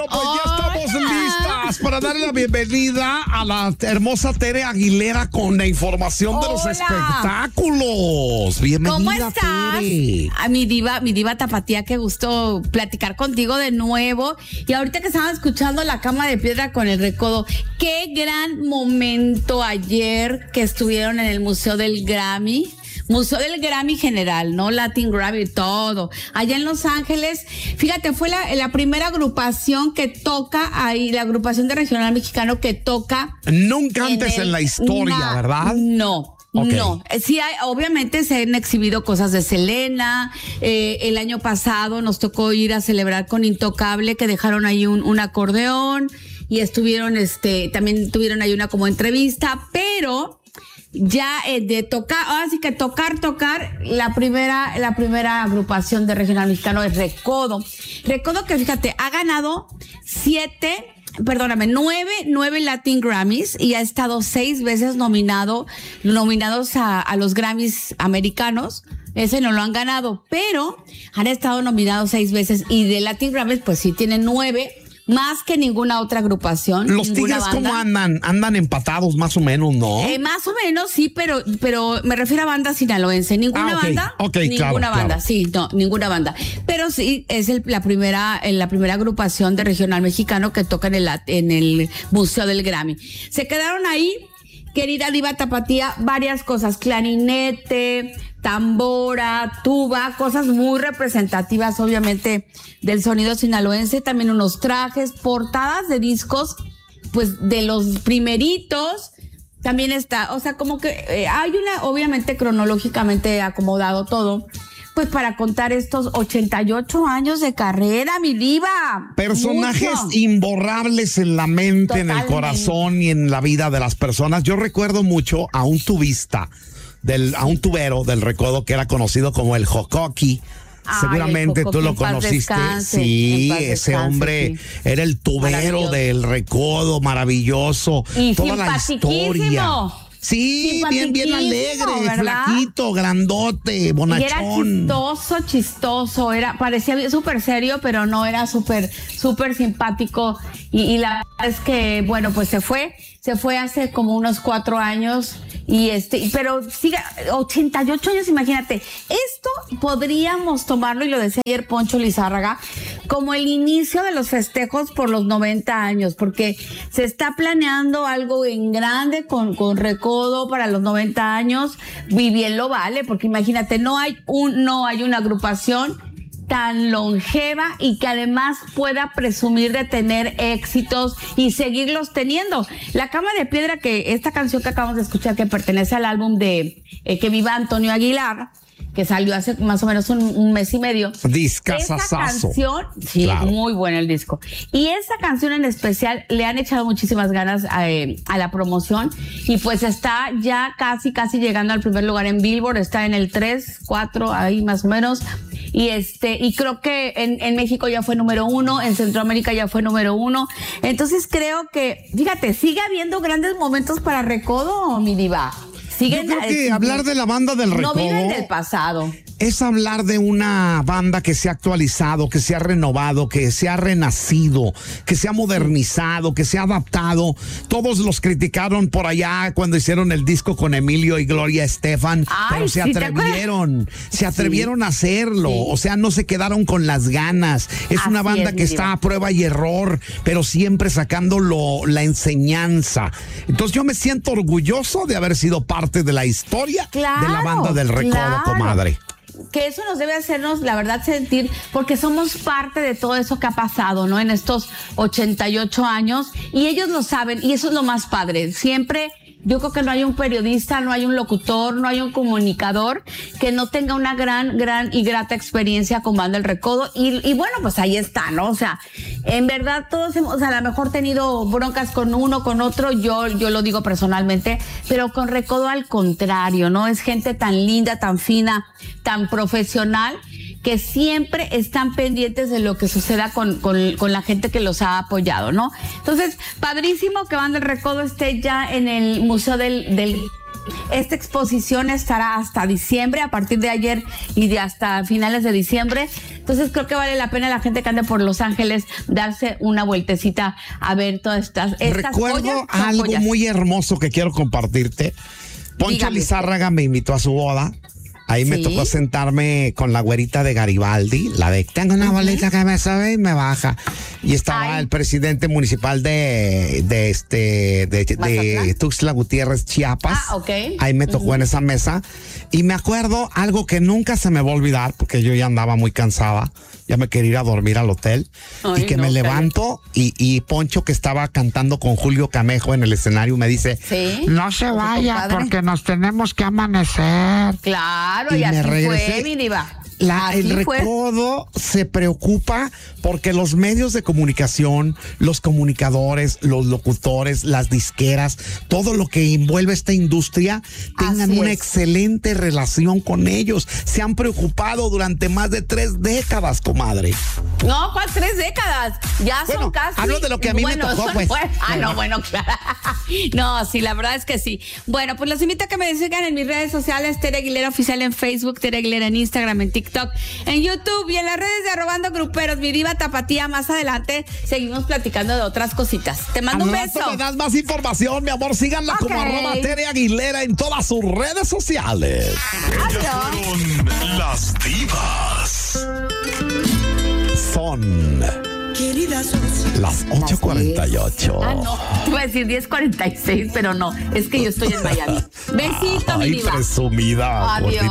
pues ya estamos listas para darle la bienvenida a la hermosa Tere Aguilera con la información de los espectáculos. Bienvenida, ¿cómo estás? Tere. A mi diva tapatía, qué gusto platicar contigo de nuevo. Y ahorita que estaban escuchando La Cama de Piedra con el Recodo, qué gran momento ayer que estuvieron en el Museo del Grammy general, ¿no? Latin Grammy, todo. Allá en Los Ángeles, fíjate, fue la primera agrupación que toca ahí, la agrupación de regional mexicano que toca. Nunca antes en la historia, ¿verdad? No. Okay. No, sí, obviamente se han exhibido cosas de Selena. El año pasado nos tocó ir a celebrar con Intocable, que dejaron ahí un acordeón y estuvieron, también tuvieron ahí una como entrevista, pero ya de tocar, así que tocar, la primera agrupación de regional mexicano es Recodo. Recodo que fíjate, ha ganado 9 Latin Grammys y ha estado 6 veces nominados a los Grammys americanos. Ese no lo han ganado, pero han estado nominados 6 veces y de Latin Grammys pues sí tienen 9. Más que ninguna otra agrupación. Los Tigres, ¿cómo andan? Andan empatados más o menos, ¿no? Más o menos, sí, pero me refiero a banda sinaloense. ¿Ninguna banda? Ninguna banda, claro. Sí, no, ninguna banda. Pero sí, es la primera agrupación de regional mexicano que toca en el Museo del Grammy. Se quedaron ahí, querida diva tapatía, varias cosas. Clarinete, tambora, tuba, cosas muy representativas, obviamente, del sonido sinaloense. También unos trajes, portadas de discos, pues, de los primeritos. También está, o sea, como que hay obviamente, cronológicamente acomodado todo, pues, para contar estos 88 años de carrera, mi diva. Personajes imborrables en la mente, totalmente, en el corazón y en la vida de las personas. Yo recuerdo mucho a un tubista, a un tubero del Recodo que era conocido como el Jocoqui. Seguramente tú lo conociste. Sí, ese hombre era el tubero del Recodo, maravilloso. Y toda la historia. Sí, bien alegre, ¿verdad? Flaquito, grandote, bonachón. Y era chistoso, parecía súper serio, pero no, era súper simpático. Y la verdad es que, bueno, pues se fue hace como unos 4 años. Pero siga, 88 años, imagínate. Esto podríamos tomarlo, y lo decía ayer Poncho Lizárraga, como el inicio de los festejos por los 90 años, porque se está planeando algo en grande con Recodo para los 90 años. Y bien lo vale, porque imagínate, no hay una agrupación tan longeva y que además pueda presumir de tener éxitos y seguirlos teniendo. La Cama de Piedra, que esta canción que acabamos de escuchar, que pertenece al álbum de Que Viva Antonio Aguilar, que salió hace más o menos un mes y medio. Discazazazo. Esa canción, sí, claro, muy bueno el disco. Y esa canción en especial le han echado muchísimas ganas a la promoción, y pues está ya casi llegando al primer lugar en Billboard. Está en el 3, 4, ahí más o menos. Y creo que en México ya fue número 1, en Centroamérica ya fue número 1. Entonces creo que, fíjate, sigue habiendo grandes momentos para Recodo, mi diva. Yo creo que hablar de la banda del Recodo no viven del pasado. Es hablar de una banda que se ha actualizado, que se ha renovado, que se ha renacido, que se ha modernizado, que se ha adaptado. Todos los criticaron por allá cuando hicieron el disco con Emilio y Gloria Estefan, pero se atrevieron a hacerlo. Sí. O sea, no se quedaron con las ganas. Es una banda que está a prueba y error, pero siempre sacando la enseñanza. Entonces yo me siento orgulloso de haber sido parte de la historia de la banda del Recodo, comadre. Que eso nos debe hacernos, la verdad, sentir, porque somos parte de todo eso que ha pasado, ¿no? En estos 88 años, y ellos lo saben, y eso es lo más padre. Siempre, yo creo que no hay un periodista, no hay un locutor, no hay un comunicador que no tenga una gran y grata experiencia con Banda El Recodo, y bueno, pues ahí está, ¿no? O sea, en verdad todos hemos a lo mejor tenido broncas con uno, con otro, yo lo digo personalmente, pero con Recodo al contrario, ¿no? Es gente tan linda, tan fina, tan profesional, que siempre están pendientes de lo que suceda con la gente que los ha apoyado, ¿no? Entonces, padrísimo que Banda El Recodo esté ya en el Museo del Esta exposición estará hasta diciembre, a partir de ayer y de hasta finales de diciembre. Entonces creo que vale la pena la gente que ande por Los Ángeles darse una vueltecita a ver todas estas Recuerdo joyas. algo Joyas. muy hermoso que quiero compartirte. Poncho Dígame. Lizárraga me invitó a su boda. Ahí me ¿Sí? tocó sentarme con la güerita de Garibaldi, la de tengo una bolita que me sube y me baja. Y estaba Ay. el presidente municipal de ¿Mazatlán? Tuxtla Gutiérrez, Chiapas. Ah, ok. Ahí me tocó en esa mesa. Y me acuerdo algo que nunca se me va a olvidar, porque yo ya andaba muy cansada. Ya me quería ir a dormir al hotel. Ay, y que no, me levanto y Poncho, que estaba cantando con Julio Camejo en el escenario, me dice, Sí. no se ¿Con su vaya compadre? porque nos tenemos que amanecer. Claro, Y y me así regresé. fue, mi diva. El Así fue. recodo se preocupa porque los medios de comunicación, los comunicadores, los locutores, las disqueras, todo lo que envuelve esta industria, tengan Así una es. excelente relación con ellos. Se han preocupado durante más de 3 décadas, comadre. No, ¿cuál 3 décadas? Ya Bueno, son casi. hablo de lo que a mí me tocó, son- pues. no, bueno, claro. No, sí, la verdad es que sí. Bueno, pues los invito a que me sigan en mis redes sociales, Tere Aguilera Oficial en Facebook, Tere Aguilera en Instagram, en TikTok, en YouTube y en las redes de Arrobando Gruperos, mi diva tapatía. Más adelante seguimos platicando de otras cositas. Te mando un Al rato beso. me das más información, mi amor. Síganla como Ok. @Tere Aguilera en todas sus redes sociales. Ellas fueron las divas. Son las 8:48. Ah, no, iba a decir 10:46, pero no, es que yo estoy en Miami. Besito, mi Ay, diva. presumida. Adiós.